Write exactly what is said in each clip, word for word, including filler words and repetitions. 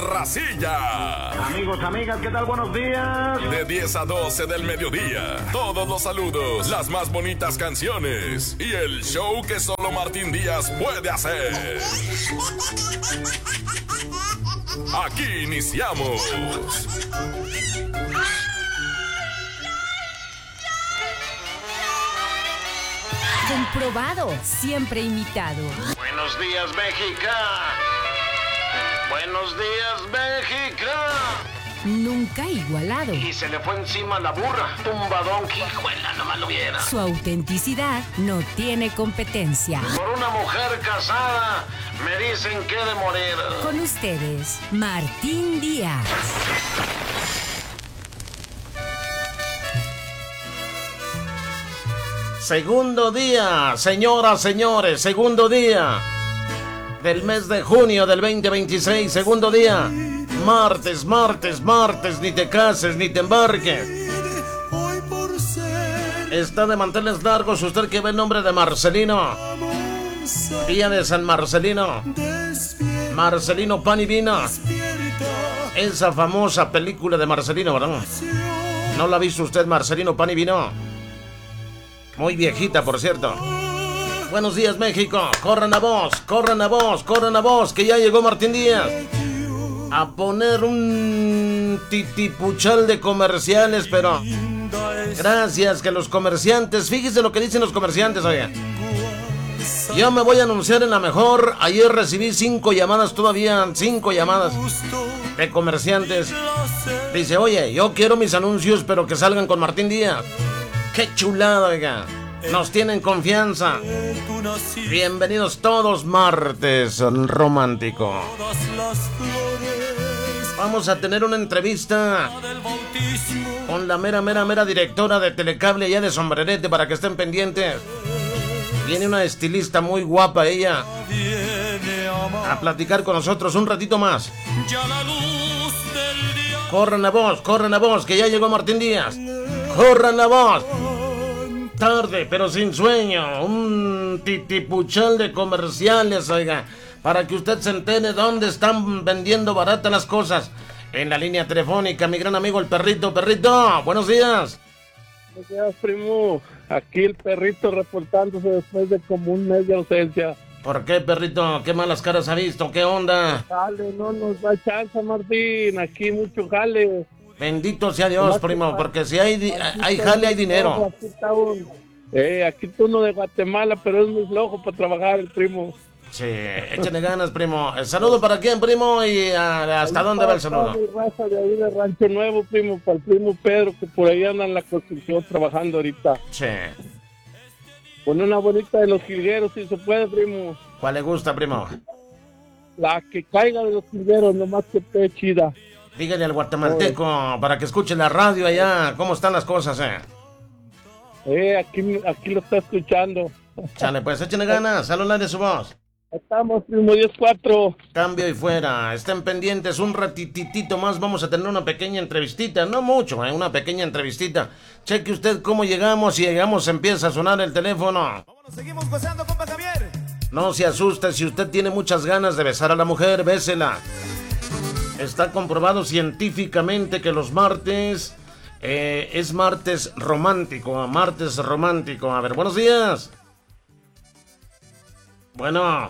Racilla. Amigos, amigas, ¿qué tal? Buenos días. De diez a doce del mediodía. Todos los saludos, las más bonitas canciones y el show que solo Martín Díaz puede hacer. Aquí iniciamos. Comprobado, siempre imitado. Buenos días, México. Buenos días, México. Nunca igualado. Y se le fue encima la burra. Tumbadón, que hijuela, nomás lo viera. Su autenticidad no tiene competencia. Por una mujer casada, me dicen que he de morir. Con ustedes, Martín Díaz. Segundo día, señoras, señores, segundo día del mes de junio del veinte veintiséis, segundo día, martes, martes, martes, ni te cases, ni te embarques. Está de manteles largos, usted que ve el nombre de Marcelino, día de San Marcelino, Marcelino Pan y Vino, esa famosa película de Marcelino, ¿verdad? ¿No la ha visto usted, Marcelino Pan y Vino? Muy viejita, por cierto. Buenos días, México. Corran a voz, corran a voz, corran a voz, que ya llegó Martín Díaz a poner un titipuchal de comerciales, pero gracias que los comerciantes, fíjese lo que dicen los comerciantes, oye. Yo me voy a anunciar en la mejor. Ayer recibí cinco llamadas, todavía cinco llamadas de comerciantes. Dice, oye, yo quiero mis anuncios, pero que salgan con Martín Díaz. ¡Qué chulada, oiga! Nos tienen confianza. Bienvenidos todos, martes romántico. Vamos a tener una entrevista con la mera, mera, mera directora de Telecable allá de Sombrerete, para que estén pendientes. Viene una estilista muy guapa, ella, a platicar con nosotros un ratito más. Corran la voz, corran la voz, que ya llegó Martín Díaz. ¡Corran la voz! Tarde, pero sin sueño. Un titipuchal de comerciales, oiga, para que usted se entere dónde están vendiendo baratas las cosas. En la línea telefónica, mi gran amigo el Perrito. Perrito, buenos días. Buenos días, primo. Aquí el Perrito reportándose después de como un mes de ausencia. ¿Por qué, Perrito? ¿Qué malas caras ha visto? ¿Qué onda? Jale, no nos da chance, Martín. Aquí mucho jale. Bendito sea Dios, primo, porque si hay, di- hay jale, hay dinero. Aquí está un... Eh, aquí está uno de Guatemala, pero es muy flojo para trabajar, el primo. Sí, échale ganas, primo. ¿El saludo para quién, primo? ¿Y ah, hasta Ahí dónde va el para saludo? toda mi raza de ahí de Rancho Nuevo, primo, para el primo Pedro, que por ahí anda en la construcción trabajando ahorita. Sí. Con una bonita de los jilgueros, si se puede, primo. ¿Cuál le gusta, primo? La que caiga de los jilgueros, nomás que esté chida. Dígale al guatemalteco para que escuche la radio allá. ¿Cómo están las cosas, eh? Eh, aquí, aquí lo está escuchando. Chale, pues échenle ganas. Saludar de su voz. Estamos, primo, diez cuatro. Cambio y fuera. Estén pendientes un ratititito más. Vamos a tener una pequeña entrevistita. No mucho, eh, una pequeña entrevistita. Cheque usted cómo llegamos. Si llegamos empieza a sonar el teléfono. Vámonos, seguimos gozando, compa Javier. No se asuste. Si usted tiene muchas ganas de besar a la mujer, bésela. Está comprobado científicamente que los martes eh, es martes romántico, martes romántico. A ver, buenos días. Bueno.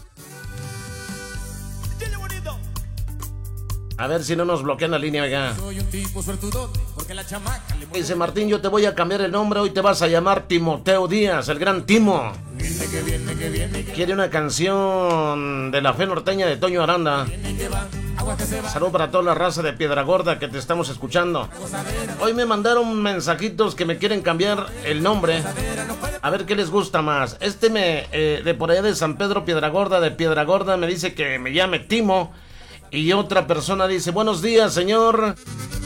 A ver si no nos bloquean la línea, oiga. Soy un tipo suertudote, porque la chamaca le... Dice Martín, yo te voy a cambiar el nombre. Hoy te vas a llamar Timoteo Díaz, el gran Timo. Viene que viene, que viene, que Quiere una canción de la fe norteña de Toño Aranda. viene, que va, agua que se va. Salud para toda la raza de Piedra Gorda que te estamos escuchando. Hoy me mandaron mensajitos que me quieren cambiar el nombre. A ver qué les gusta más. Este me eh, de por allá de San Pedro Piedra Gorda, de Piedra Gorda, me dice que me llame Timo. Y otra persona dice, buenos días, señor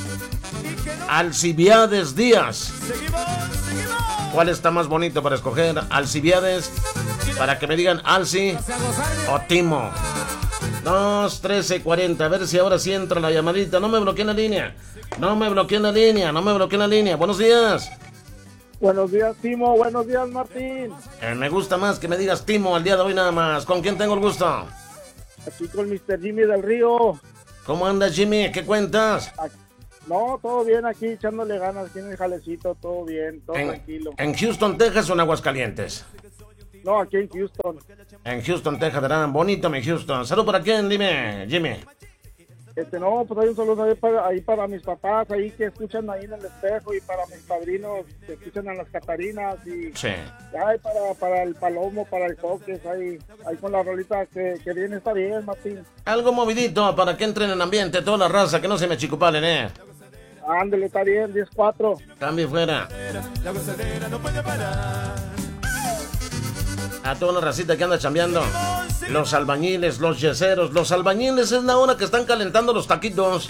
Alcibiades Díaz. Seguimos, seguimos. ¿Cuál está más bonito para escoger? Alcibiades, para que me digan Alci o Timo. Dos, trece, cuarenta. A ver si ahora sí entra la llamadita. No me bloqueen la línea. No me bloqueen la línea. No me bloqueen la línea. Buenos días. Buenos días, Timo. Buenos días, Martín. Eh, me gusta más que me digas Timo al día de hoy nada más. ¿Con quién tengo el gusto? Aquí con mister Jimmy del Río. ¿Cómo andas, Jimmy? ¿Qué cuentas? No, todo bien aquí, echándole ganas aquí en el jalecito, todo bien, todo En, tranquilo. ¿En Houston, Texas o en Aguascalientes? No, aquí en Houston. En Houston, Texas, ¿verdad? Bonito mi Houston. ¿Salud para quién? Dime, Jimmy. Este, no, pues hay un saludo ahí para, ahí para mis papás, ahí que escuchan ahí en el espejo, y para mis padrinos que escuchan a las Catarinas, y Sí. ay, para, para el Palomo, para el Coques, ahí, ahí con la rolita que, que viene, está bien, Martín. Algo movidito para que entren en ambiente toda la raza, que no se me chicupalen, ¿eh? Ándale, está bien, diez cuatro. Cambio fuera. La gozadera no puede parar. A toda la racita que anda chambeando. Los albañiles, los yeseros. Los albañiles es la hora que están calentando los taquitos.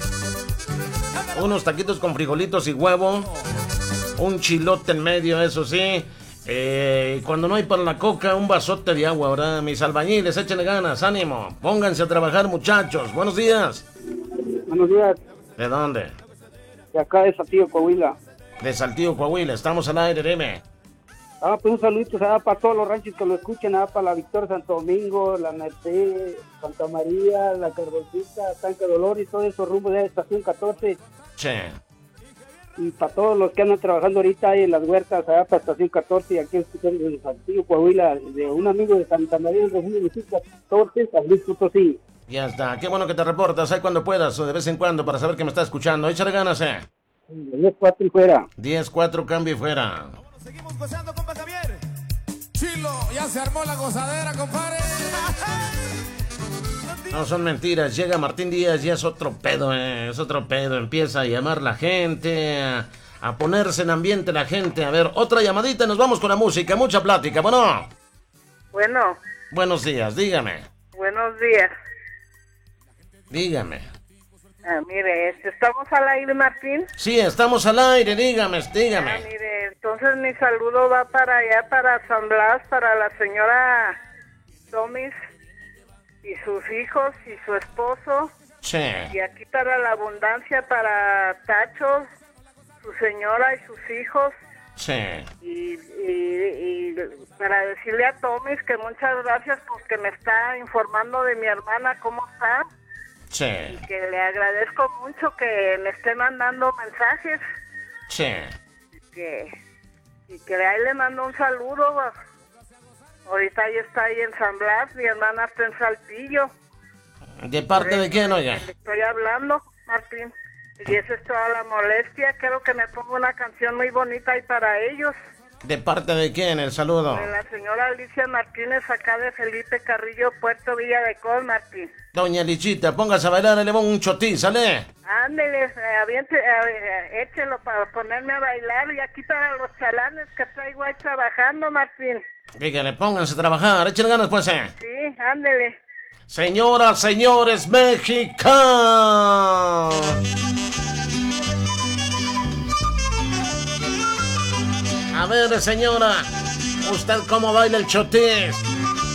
Unos taquitos con frijolitos y huevo. Un chilote en medio, eso sí. Eh, cuando no hay para la coca, un vasote de agua, ¿verdad? Mis albañiles, échenle ganas, ánimo. Pónganse a trabajar, muchachos. Buenos días. Buenos días, ¿De dónde? de acá de Saltillo, Coahuila. De Saltillo, Coahuila. Estamos al aire, dime. Ah, pues un saludito, se da para todos los ranchos que lo escuchen, ah, para la Victoria Santo Domingo, la Merced, Santa María, la Carboncita, Tanque Dolor y todo eso rumbo de Estación catorce. Che. Y para todos los que andan trabajando ahorita ahí en las huertas, allá para Estación catorce, y aquí escuchando en Saltillo, Coahuila, de un amigo de Santa María, el Refugio de catorce, San Luis Potosí. Ya está. Qué bueno que te reportas ahí cuando puedas o de vez en cuando para saber que me está escuchando. Échale ganas, eh. diez cuatro y fuera. diez cuatro, cambio y fuera. Seguimos gozando, compa Javier. Chilo, ya se armó la gozadera, compadre. No son mentiras. Llega Martín Díaz y es otro pedo, eh. Es otro pedo. Empieza a llamar la gente, a, a ponerse en ambiente la gente. A ver, otra llamadita y nos vamos con la música. Mucha plática. Bueno. Bueno, Buenos días, dígame. buenos días. Dígame. Ah, mire, este, ¿estamos al aire, Martín? Sí, estamos al aire. Dígame, Ah, dígame. mire, entonces mi saludo va para allá, para San Blas, para la señora Tomis y sus hijos y su esposo. Che. Y aquí para la abundancia, para Tacho, su señora y sus hijos. Che. Y, y, y para decirle a Tomis que muchas gracias porque me está informando de mi hermana cómo está. Che. Que le agradezco mucho que me esté mandando mensajes. Che. Que, y que ahí le mando un saludo. Ahorita ella está ahí en San Blas, mi hermana está en Saltillo. ¿De parte de quién, oiga? Le estoy hablando, Martín. Y esa es toda la molestia. Quiero que me ponga una canción muy bonita ahí para ellos. ¿De parte de quién el saludo? De la señora Alicia Martínez, acá de Felipe Carrillo, Puerto Villa de Col, Martín. Doña Lichita, póngase a bailar y le pongo un chotí, ¿sale? Ándele, eh, aviente, eh, échelo para ponerme a bailar. Y aquí para los chalanes que traigo ahí trabajando, Martín. Dígale, pónganse a trabajar, echen ganas, pues, eh. Sí, ándele. Señoras, señores mexicanos. A ver, señora, ¿usted cómo baila el chotis?